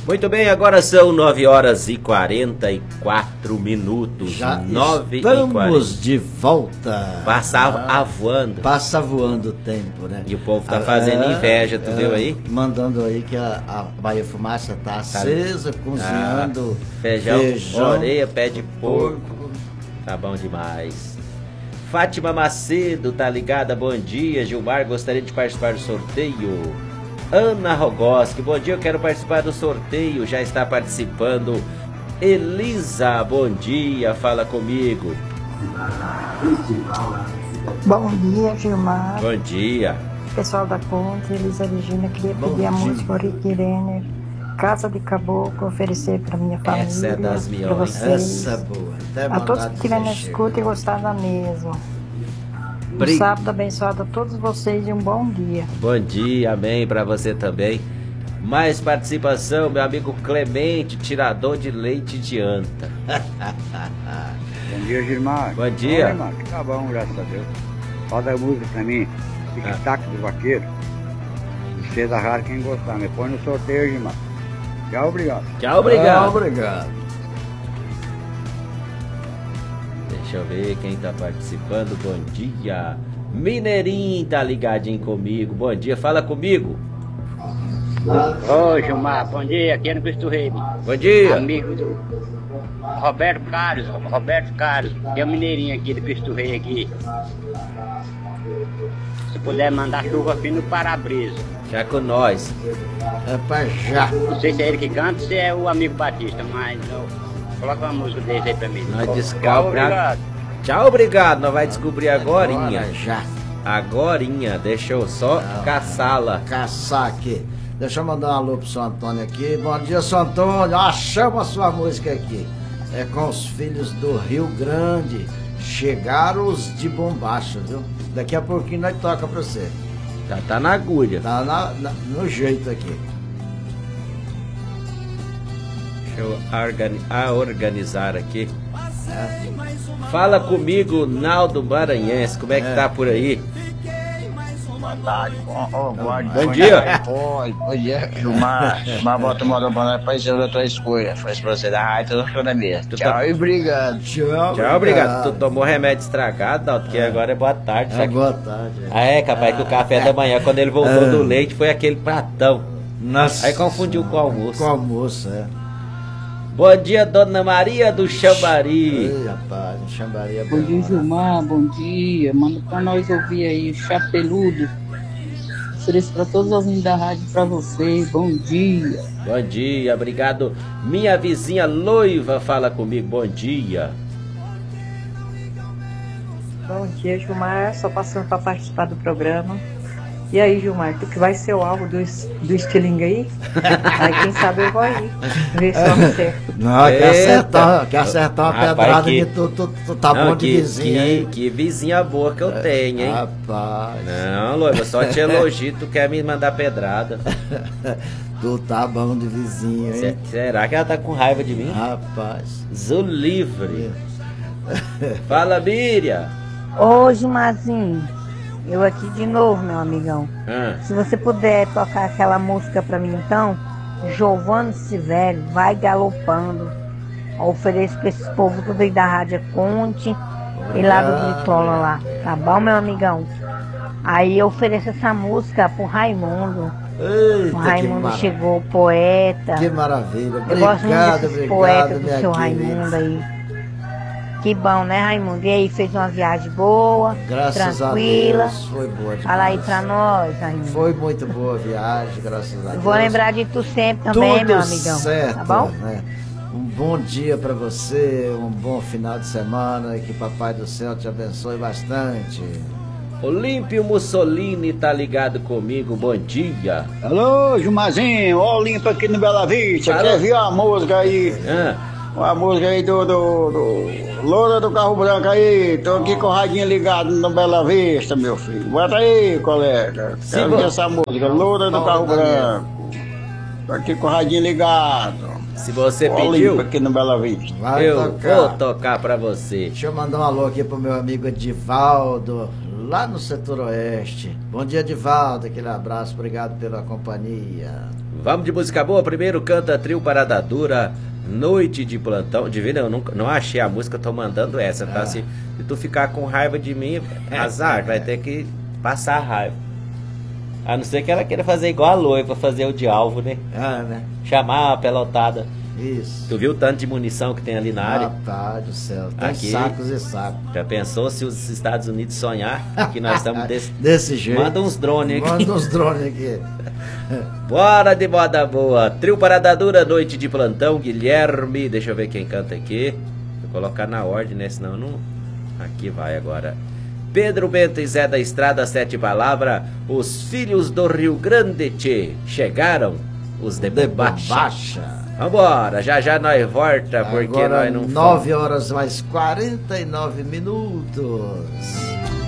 Muito bem, agora são 9 horas e 44 minutos. Já 9 estamos de volta. Passa voando. Passa voando o tempo, né? E o povo tá fazendo inveja, tu viu aí? Mandando aí que a Bahia Fumaça tá acesa, cozinhando feijão, orelha, pé de porco. Tá bom demais. Fátima Macedo, tá ligada? Bom dia, Gilmar, gostaria de participar do sorteio. Ana Rogoski, bom dia, eu quero participar do sorteio, já está participando. Elisa, bom dia, fala comigo. Bom dia, Gilmar. Bom dia. Pessoal da Ponte, Elisa Regina, queria pedir a música Rick Renner, Casa de Caboclo, oferecer para minha família. Essa é das milhões. Essa é boa. A todos que estiverem na escuta e gostaram da mesma. Um sábado abençoado a todos vocês e um bom dia. Bom dia, amém, para você também. Mais participação, meu amigo Clemente, tirador de leite de anta. Bom dia, Gilmar. Bom dia. Oi, irmão, tá bom, graças a Deus. Roda a música pra mim, Tic-Tac do Vaqueiro. Você da rádio, quem gostar, me põe no sorteio, Gilmar. Tchau, obrigado. Tchau, obrigado. Obrigado. Deixa eu ver quem tá participando. Bom dia. Mineirinho tá ligadinho comigo. Bom dia, fala comigo. Ô, Gilmar, bom dia, aqui é no Cristo Rei. Bom dia. Amigo do Roberto Carlos, que é o mineirinho aqui do Cristo Rei aqui. Se puder mandar chuva fina no para-brisa. Já com nós. É pra já. Não sei se é ele que canta ou se é o amigo Batista, mas coloca uma música dele aí pra mim. Nós descobre. Tchau, obrigado. Nós vai descobrir agorinha. Já. Agorinha. Deixa eu só caçá-la. Caçar aqui. Deixa eu mandar um alô pro São Antônio aqui. Bom dia, São Antônio. Chama a sua música aqui. É com os filhos do Rio Grande. Chegaram os de bombacha, viu? Daqui a pouquinho nós toca pra você. Tá na agulha. Tá no jeito aqui. Deixa eu organizar aqui. Fala comigo, Naldo Maranhense. Como é que tá por aí? Boa tarde. Bom dia. Bom dia, Gilmar. Mas bota uma hora pra nós pra dizer outra escolha. Faz pra você da rádio, toda mesa. Tchau e obrigado. Tchau, obrigado. Tu tomou remédio estragado, Naldo, que agora é boa tarde. Boa tarde. Capaz que o café da manhã, quando ele voltou do leite, foi aquele pratão. Nossa. Aí confundiu com o almoço. Com o almoço, Bom dia, Dona Maria do Xambari. Ei, rapaz, Xambari é bom. Bom dia, Gilmar, bom dia. Manda pra nós ouvir aí o Chapeludo. Ofereço pra todos os meninos da rádio pra vocês. Bom dia. Bom dia, obrigado. Minha vizinha Loiva fala comigo. Bom dia. Bom dia, Gilmar. Só passando para participar do programa. E aí, Gilmar, tu que vai ser o alvo do estilingue aí? Aí quem sabe eu vou aí. Ver se eu acerto. Não, quer acertar uma pedrada que tu tá bom de vizinha aí. Que vizinha boa que eu tenho, hein? Rapaz. Não, Loiva, só te elogio, tu quer me mandar pedrada. Tu tá bom de vizinha, hein? Será que ela tá com raiva de mim? Rapaz. Zul livre. Fala, Miriam. Ô, Gilmarzinho. Eu aqui de novo, meu amigão. Se você puder tocar aquela música pra mim então, Giovanni Sivelli, Vai Galopando. Eu ofereço pra esses povos tudo aí da Rádio Conte e lá do Britola lá. Tá bom, meu amigão? Aí eu ofereço essa música pro Raimundo. Eita, o Raimundo chegou, o poeta. Que maravilha. Obrigado, eu gosto muito desses poetas do seu Raimundo aí. Que bom, né, Raimundo? E aí, fez uma viagem boa, graças tranquila. A Deus, foi boa demais. Fala aí pra nós, Raimundo. Foi muito boa a viagem, graças a Deus. Vou lembrar de tu sempre também, tudo meu amigão. Certo, tá bom? Né? Um bom dia pra você, um bom final de semana e que Papai do Céu te abençoe bastante. Olímpio Mussolini tá ligado comigo, bom dia. Alô, Gilmarzinho, ó o Olímpio aqui no Bela Vista, quer ver a música aí? Uma música aí do Loura do Carro Branco aí, tô aqui com o radinho ligado no Bela Vista, meu filho. Bota aí, colega. Quero ver essa música, Loura do Carro Branco. Tô aqui com o radinho ligado. Se você pediu, aqui no Bela Vista. Eu vou tocar pra você. Deixa eu mandar um alô aqui pro meu amigo Edivaldo, lá no setor oeste. Bom dia, Divaldo, aquele abraço, obrigado pela companhia. Vamos de música boa, primeiro canta Trio Parada Dura, Noite de Plantão. Divina, eu não achei a música, tô mandando essa, tá? Se tu ficar com raiva de mim, azar, vai ter que passar a raiva. A não ser que ela queira fazer igual a Loi, pra fazer o de alvo, né? Né? Chamar a pelotada. Isso. Tu viu o tanto de munição que tem ali na área? Rapaz do céu, tem aqui, sacos e sacos. Já pensou se os Estados Unidos sonhar que nós estamos desse jeito? Manda uns drones aqui. Manda uns drones aqui. Bora de moda boa. Trio Parada Dura, Noite de Plantão, Guilherme. Deixa eu ver quem canta aqui. Vou colocar na ordem, né? Senão não... Aqui vai agora. Pedro Bento e Zé da Estrada, 7 palavras. Os filhos do Rio Grande, tchê. Chegaram os de Bombacha. Vambora, já nós volta, porque agora nós não... 9 horas mais 49 minutos.